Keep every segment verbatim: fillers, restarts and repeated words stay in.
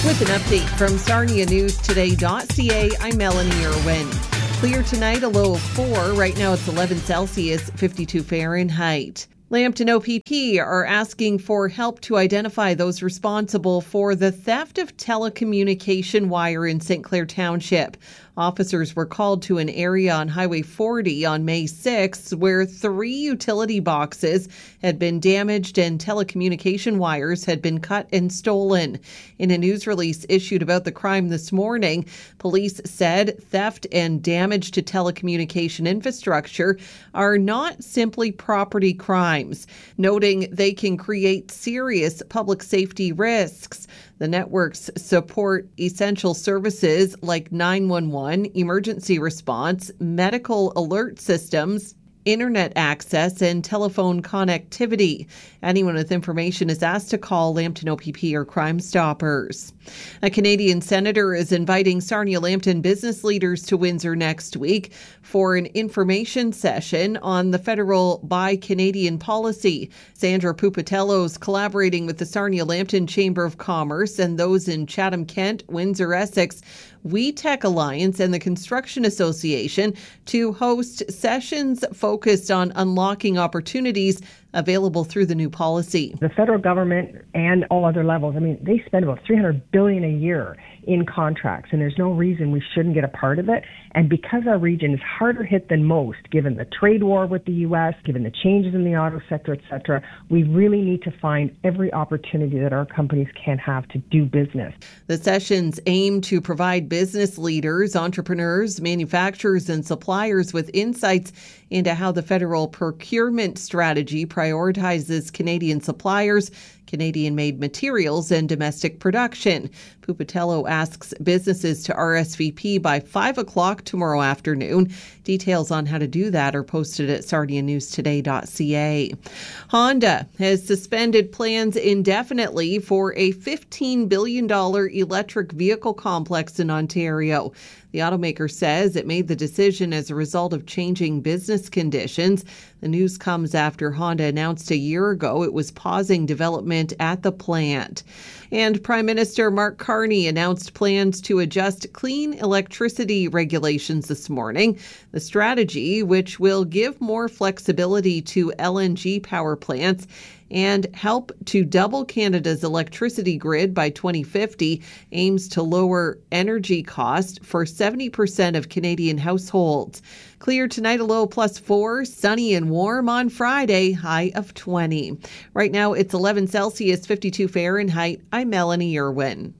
With an update from Sarnia News Today dot C A, I'm Melanie Irwin. Clear tonight, a low of four. Right now it's eleven Celsius, fifty-two Fahrenheit. Lambton O P P are asking for help to identify those responsible for the theft of telecommunication wire in Saint Clair Township. Officers were called to an area on Highway forty on May sixth where three utility boxes had been damaged and telecommunication wires had been cut and stolen. In a news release issued about the crime this morning, police said theft and damage to telecommunication infrastructure are not simply property crimes, noting they can create serious public safety risks. The networks support essential services like nine one one, emergency response, medical alert systems, internet access, and telephone connectivity. Anyone with information is asked to call Lambton O P P or Crime Stoppers. A Canadian senator is inviting Sarnia-Lambton business leaders to Windsor next week for an information session on the federal Buy Canadian policy. Sandra Pupatello is collaborating with the Sarnia-Lambton Chamber of Commerce and those in Chatham-Kent, Windsor-Essex, We Tech Alliance, and the Construction Association to host sessions focused on unlocking opportunities available through the new policy. The federal government and all other levels, I mean, they spend about three hundred billion dollars a year in contracts, and there's no reason we shouldn't get a part of it. And because our region is harder hit than most, given the trade war with the U S, given the changes in the auto sector, et cetera, we really need to find every opportunity that our companies can have to do business. The sessions aim to provide business leaders, entrepreneurs, manufacturers, and suppliers with insights into how the federal procurement strategy prioritizes Canadian suppliers, Canadian-made materials, and domestic production. Pupatello asks businesses to R S V P by five o'clock tomorrow afternoon. Details on how to do that are posted at Sarnia News Today dot C A. Honda has suspended plans indefinitely for a fifteen billion dollars electric vehicle complex in Ontario. The automaker says it made the decision as a result of changing business conditions. The news comes after Honda announced a year ago it was pausing development at the plant. And Prime Minister Mark Carney announced plans to adjust clean electricity regulations this morning. The strategy, which will give more flexibility to L N G power plants and help to double Canada's electricity grid by twenty fifty, aims to lower energy costs for seventy percent of Canadian households. Clear tonight, a low plus four, sunny and warm on Friday, high of twenty. Right now, it's eleven Celsius, fifty-two Fahrenheit. I'm Melanie Irwin.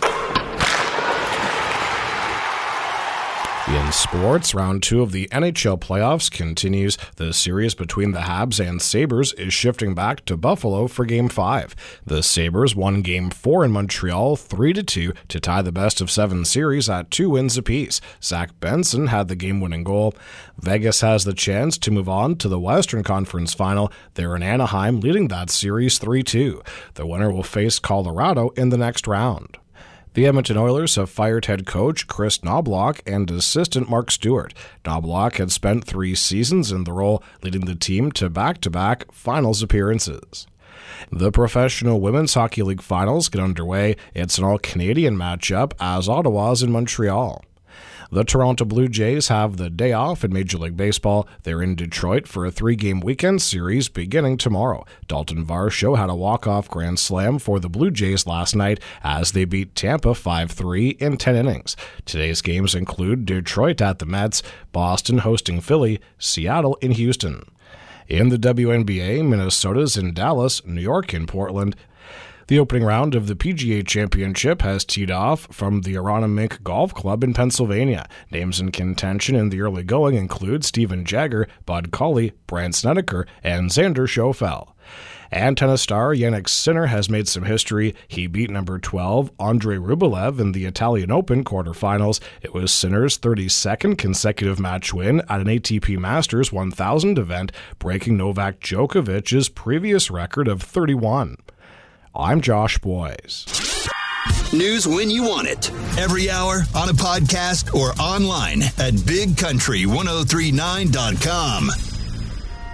In sports, round two of the N H L playoffs continues. The series between the Habs and Sabres is shifting back to Buffalo for Game five. The Sabres won Game four in Montreal three to two to tie the best-of-seven series at two wins apiece. Zach Benson had the game-winning goal. Vegas has the chance to move on to the Western Conference Final. They're in Anaheim, leading that series three two. The winner will face Colorado in the next round. The Edmonton Oilers have fired head coach Chris Knoblauch and assistant Mark Stewart. Knoblauch had spent three seasons in the role, leading the team to back-to-back finals appearances. The Professional Women's Hockey League finals get underway. It's an all-Canadian matchup as Ottawa's in Montreal. The Toronto Blue Jays have the day off in Major League Baseball. They're in Detroit for a three-game weekend series beginning tomorrow. Dalton Varsho had a walk-off grand slam for the Blue Jays last night as they beat Tampa five three in ten innings. Today's games include Detroit at the Mets, Boston hosting Philly, Seattle in Houston. In the W N B A, Minnesota's in Dallas, New York in Portland. The opening round of the P G A Championship has teed off from the Arana Mink Golf Club in Pennsylvania. Names in contention in the early going include Steven Jagger, Bud Cauley, Brandt Snedeker, and Xander Schauffele. And tennis star Jannik Sinner has made some history. He beat number twelve Andrei Rublev in the Italian Open quarterfinals. It was Sinner's thirty-second consecutive match win at an A T P Masters one thousand event, breaking Novak Djokovic's previous record of thirty-one. I'm Josh Boyes. News when you want it. Every hour, on a podcast, or online at big country ten thirty-nine dot com.